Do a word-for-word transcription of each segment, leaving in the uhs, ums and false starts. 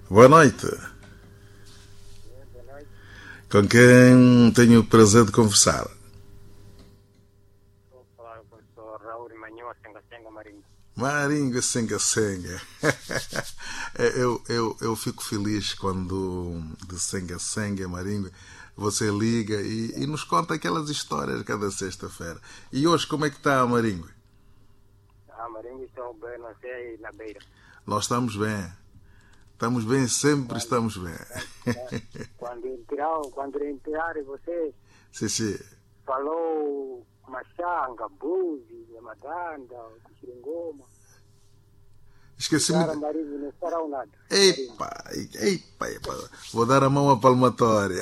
Boa noite. Boa noite. Com quem tenho o prazer de conversar? Estou a falar com o senhor Raul Manhã, Senga Senga Marinho. Maringo Senga Senga. eu, eu, eu fico feliz quando de Senga Senga, Maringo, você liga e, e nos conta aquelas histórias cada sexta-feira. E hoje como é que está, Maringo? Ah, Marinho, estou bem, não sei, na beira. Nós estamos bem. Estamos bem, sempre Quando, estamos bem. quando entrar, quando entrar você Sim, sim. falou Machanga, Buzi, Yamadanda, Xiringoma. Esqueci-me. Cara, Marinho, não farão nada. Eipa, eipa, eipa, vou dar a mão à palmatória.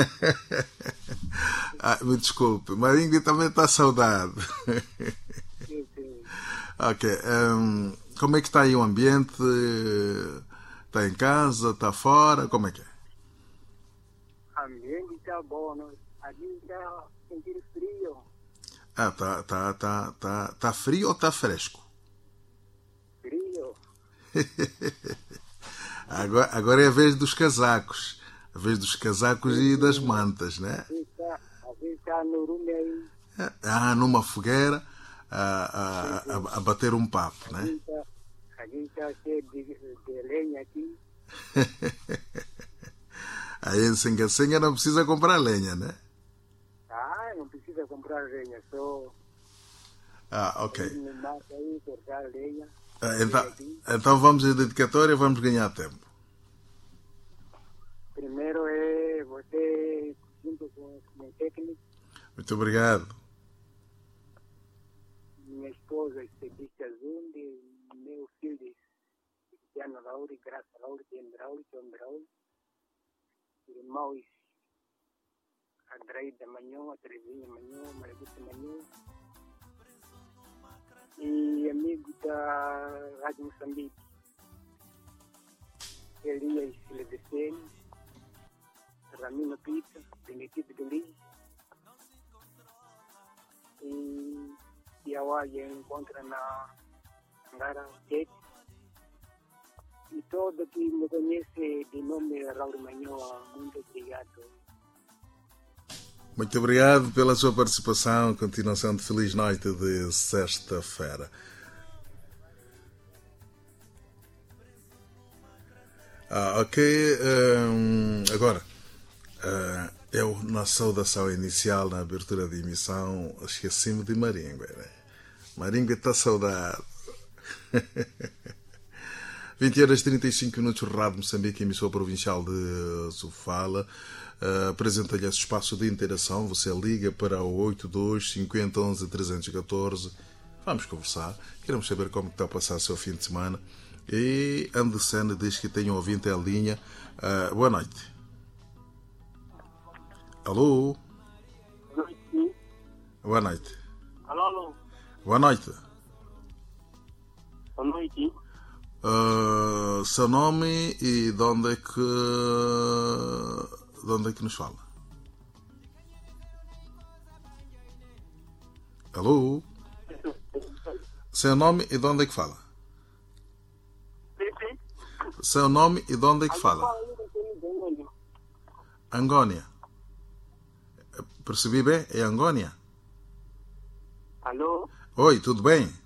Ah, me desculpe, Maringo também está saudade. Sim, sim. Ok, um, como é que está aí o ambiente? Está em casa? Está fora? Como é que é? O ambiente está bom, não? Ali está sentindo frio. Ah, tá, tá, tá, tá, tá frio ou está fresco? Frio. Agora, agora é a vez dos casacos. A vez dos casacos e das mantas, né? A gente está no rumo aí. Ah, numa fogueira a, a, a, a bater um papo, A né? gente está a gente está cheio de, de lenha aqui. Aí em Senga Senga não precisa comprar lenha, né? Ah, não precisa comprar lenha, só Ah, ok. ir no mato aí, cortar lenha. Ah, Então, então vamos à dedicatória e vamos ganhar tempo. Primeiro é você, junto com o técnico, Muito obrigado. minha esposa, Estevista Zundi, meu filho, Cristiano Raul, Graça Raul, Tian Raul, John Raul, irmãos, Adraída Manhã, Terezinha Manhã, Mariguita Manhã, e amigo da Rádio Moçambique, Elias Silvestre, Ramino Pita, Benedito Delis, e Piauaia encontra na Angara Jet, e todo que me conhece de nome Raul Manhã, muito obrigado. Muito obrigado pela sua participação. Continuação de feliz noite de sexta-feira. Ah, ok. Um, agora, uh, eu na saudação inicial, na abertura de emissão, esqueci-me de Maringo. Né? Maringo está saudade. vinte horas e trinta e cinco minutos, Rádio Moçambique, emissora provincial de Sofala. Uh, apresenta-lhe esse espaço de interação. Você liga para o oito dois cinco zero um um trezentos e catorze. Vamos conversar. Queremos saber como está a passar o seu fim de semana. E Anderson diz que tem um ouvinte em linha. Uh, boa noite. Alô? Boa noite. Boa noite. Alô, alô. Boa noite. Boa noite. Uh, seu nome e de onde é que de onde é que nos fala? Alô? Seu nome e de onde é que fala? Seu nome e de onde é que fala? Angônia. Percebi bem? É Angônia? Alô? Oi, tudo bem?